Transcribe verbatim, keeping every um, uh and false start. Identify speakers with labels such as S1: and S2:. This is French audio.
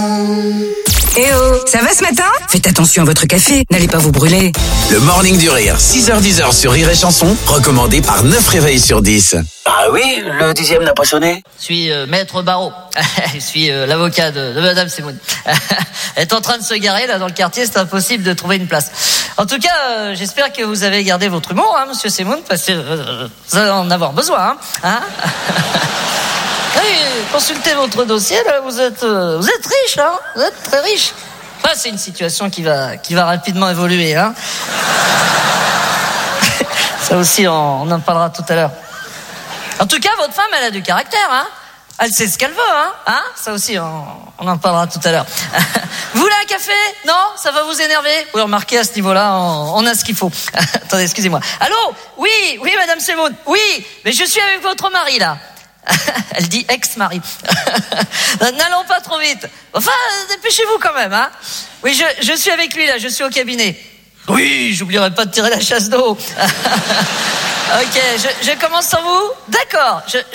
S1: Eh oh, ça va ce matin? Faites attention à votre café, n'allez pas vous brûler.
S2: Le Morning du Rire, six heures dix sur Rire et Chanson, recommandé par neuf réveils sur dix.
S3: Ah oui, le dixième n'a pas sonné.
S4: Je suis euh, maître Barreau. Je suis euh, l'avocat de, de Madame Semoun. Elle est en train de se garer là dans le quartier, c'est impossible de trouver une place. En tout cas, euh, j'espère que vous avez gardé votre humour, hein, Monsieur Semoun, parce que euh, vous allez en avoir besoin. Hein, hein oui, consultez votre dossier, là, vous êtes, euh, vous êtes riche, hein, vous êtes très riche. Ah, c'est une situation qui va, qui va rapidement évoluer. Hein. Ça aussi, on, on en parlera tout à l'heure. En tout cas, votre femme, elle a du caractère, hein. Elle sait ce qu'elle veut, hein. hein Ça aussi, on, on en parlera tout à l'heure. Vous voulez un café? Non? Ça va vous énerver? Oui, remarquez, à ce niveau-là, on, on a ce qu'il faut. Attendez, excusez-moi. Allô? Oui, oui, Madame Semoun. Oui, mais je suis avec votre mari, là. Elle dit ex-mari. N'allons pas trop vite. Enfin, dépêchez-vous quand même, hein. Oui, je, je suis avec lui, là, je suis au cabinet. Oui, j'oublierai pas de tirer la chasse d'eau. Ok, je, je commence sans vous? D'accord. Je,